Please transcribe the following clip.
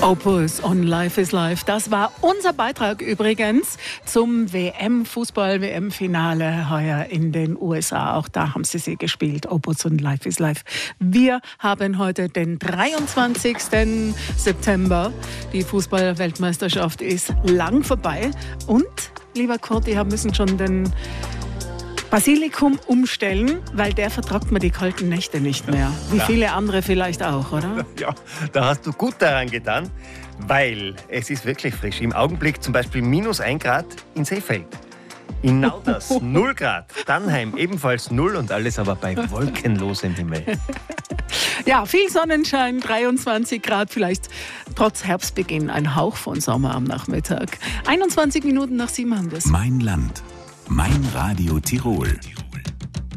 Opus und Life is Life. Das war unser Beitrag übrigens zum WM-Fußball-WM-Finale heuer in den USA. Auch da haben sie gespielt, Opus und Life is Life. Wir haben heute den 23. September. Die Fußball-Weltmeisterschaft ist lang vorbei. Und, lieber Kurt, wir müssen schon den Basilikum umstellen, weil der vertragt mir die kalten Nächte nicht mehr. Wie viele andere vielleicht auch, oder? Ja, da hast du gut daran getan, weil es ist wirklich frisch. Im Augenblick zum Beispiel -1 Grad in Seefeld. In Nauders 0 Grad. Dannheim ebenfalls 0 und alles aber bei wolkenlosem Himmel. Ja, viel Sonnenschein, 23 Grad, vielleicht trotz Herbstbeginn ein Hauch von Sommer am Nachmittag. 21 Minuten nach 7 haben wir es. Mein Land. Mein Radio Tirol.